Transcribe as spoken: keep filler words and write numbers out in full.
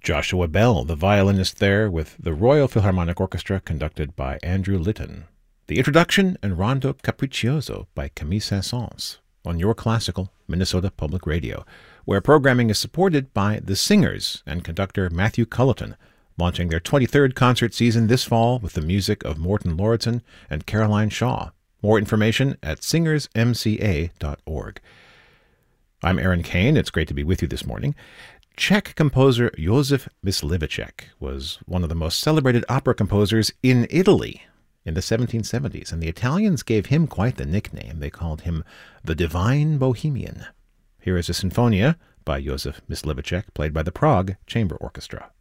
Joshua Bell, the violinist there, with the Royal Philharmonic Orchestra conducted by Andrew Litton. The introduction and Rondo Capriccioso by Camille Saint-Saëns on Your Classical, Minnesota Public Radio, where programming is supported by The Singers and conductor Matthew Culleton, launching their twenty-third concert season this fall with the music of Morton Lauridsen and Caroline Shaw. More information at singers m c a dot org. I'm Aaron Kane. It's great to be with you this morning. Czech composer Josef Mysliveček was one of the most celebrated opera composers in Italy in the seventeen seventies, and the Italians gave him quite the nickname. They called him the Divine Bohemian. Here is a Sinfonia by Josef Mysliveček, played by the Prague Chamber Orchestra.